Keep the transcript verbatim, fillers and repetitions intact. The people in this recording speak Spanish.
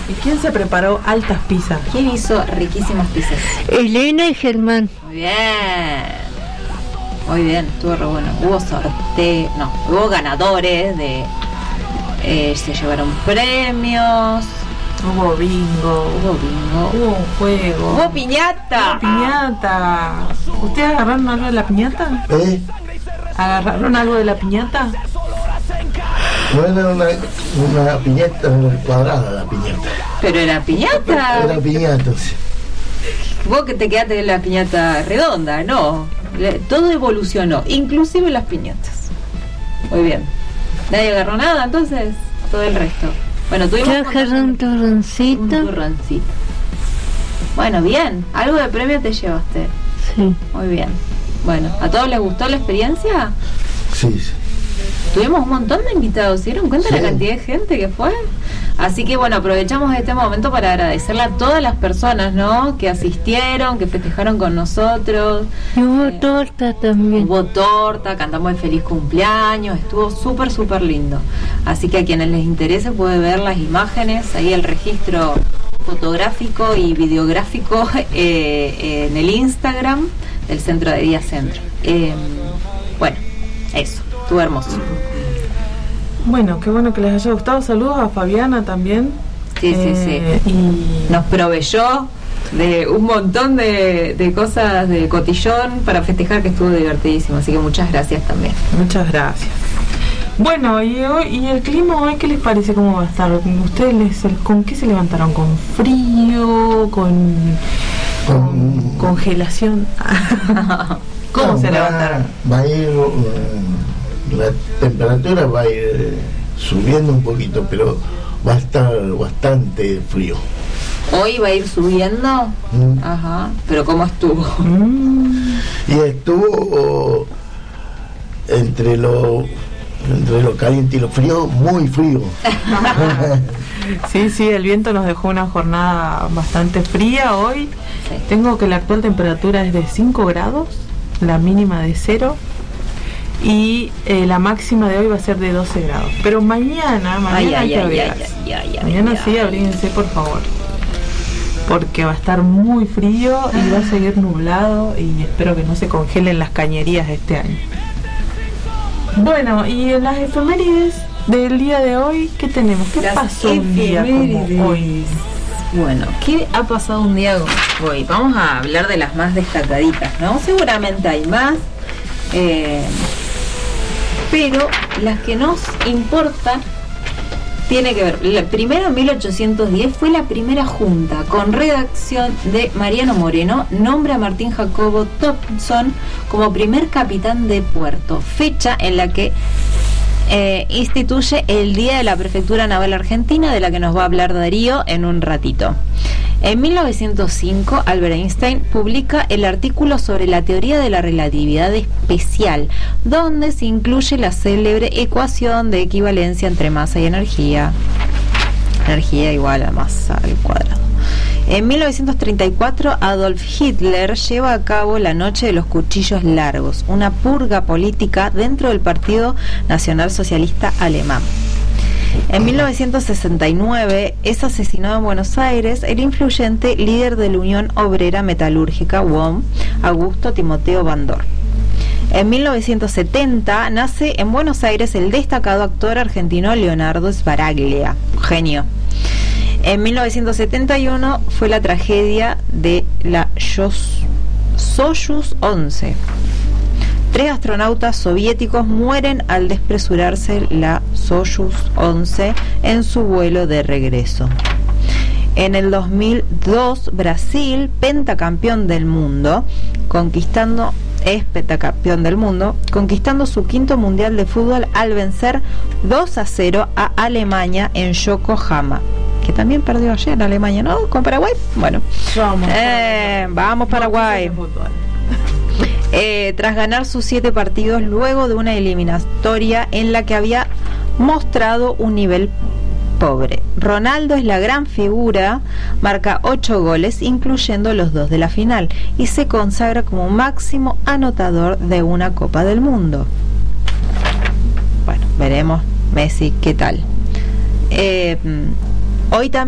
¿Y quién se preparó altas pizzas? ¿Quién hizo riquísimas pizzas? Elena y Germán. Muy bien. Muy bien, estuvo re bueno. Hubo sorteo, no, hubo ganadores de... Eh, se llevaron premios. Hubo bingo. Hubo bingo. Hubo un juego. Hubo piñata. Hubo piñata. ¿Ustedes agarraron algo de la piñata? ¿Eh? ¿Agarraron algo de la piñata? No era una, una piñata cuadrada la piñata. Pero era piñata. Era piñata, sí. Vos que te quedaste en la piñata redonda, no. Todo evolucionó, inclusive las piñatas. Muy bien. Nadie agarró nada, entonces todo el resto. Bueno, tuvimos Yo agarré un turroncito. Un turroncito. Bueno, bien. Algo de premio te llevaste. Sí. Muy bien. Bueno, ¿a todos les gustó la experiencia? Sí, sí. Tuvimos un montón de invitados, ¿se dieron cuenta Sí. la cantidad de gente que fue? Así que bueno, aprovechamos este momento para agradecerle a todas las personas, ¿no? Que asistieron, que festejaron con nosotros. Y hubo Eh, torta también. Hubo torta, cantamos el feliz cumpleaños, estuvo súper, súper lindo. Así que a quienes les interese puede ver las imágenes, ahí el registro fotográfico y videográfico eh, en el Instagram del Centro de Día Centro. Eh, bueno, eso, estuvo hermoso. Bueno, qué bueno que les haya gustado. Saludos a Fabiana también. Sí, sí, Eh, sí. Y Nos proveyó de un montón de, de cosas de cotillón para festejar, que estuvo divertidísimo, así que muchas gracias también. muchas gracias. Bueno, y hoy y el clima hoy, ¿qué les parece? ¿Cómo va a estar? ¿Ustedes les, con qué se levantaron? ¿Con frío? ¿Con, con Con- congelación? ¿Cómo No, se va- levantaron? Va a ir, eh, la temperatura va a ir eh, subiendo un poquito, pero va a estar bastante frío. Hoy va a ir subiendo. Mm. Ajá. Pero ¿cómo estuvo? Mm, Y estuvo entre lo entre lo caliente y lo frío, muy frío. sí, sí, el viento nos dejó una jornada bastante fría hoy. Sí. Tengo que la actual temperatura es de cinco grados, la mínima de cero. Y eh, la máxima de hoy va a ser de doce grados. Pero mañana, mañana Ay, hay ay, que ay, abrigarse. ay, ay, ay, Mañana ay, sí, ay. abríguense por favor. Porque va a estar muy frío y va a seguir nublado y espero que no se congelen las cañerías este año. Bueno, y en las efemérides del día de hoy, ¿qué tenemos? ¿Qué Las pasó un día como efemérides. hoy? Bueno, ¿qué ha pasado un día como hoy? Vamos a hablar de las más destacaditas, ¿no? Seguramente hay más, eh, pero las que nos importan tiene que ver. La primera, en mil ochocientos diez, fue la primera junta con redacción de Mariano Moreno, nombra a Martín Jacobo Thompson como primer capitán de puerto, fecha en la que eh, instituye el Día de la Prefectura Naval Argentina, de la que nos va a hablar Darío en un ratito. En mil novecientos cinco, Albert Einstein publica el artículo sobre la teoría de la relatividad especial, donde se incluye la célebre ecuación de equivalencia entre masa y energía. Energía igual a masa al cuadrado. En mil novecientos treinta y cuatro, Adolf Hitler lleva a cabo la Noche de los Cuchillos Largos, una purga política dentro del Partido Nacional Socialista Alemán. En mil novecientos sesenta y nueve es asesinado en Buenos Aires el influyente líder de la Unión Obrera Metalúrgica, U O M, Augusto Timoteo Bandor. En mil novecientos setenta nace en Buenos Aires el destacado actor argentino Leonardo Sbaraglia, genio. En mil novecientos setenta y uno fue la tragedia de la Soyuz once. Tres astronautas soviéticos mueren al despresurarse la Soyuz once en su vuelo de regreso. En el dos mil dos, Brasil, pentacampeón del mundo, conquistando es pentacampeón del mundo, conquistando su quinto mundial de fútbol al vencer dos a cero a Alemania en Yokohama, que también perdió ayer Alemania, ¿no? Con Paraguay. Bueno, Vamos, eh, vamos Paraguay. Eh, tras ganar sus siete partidos luego de una eliminatoria en la que había mostrado un nivel pobre. Ronaldo es la gran figura, marca ocho goles, incluyendo los dos de la final, y se consagra como máximo anotador de una Copa del Mundo. Bueno, veremos Messi qué tal. Eh, hoy también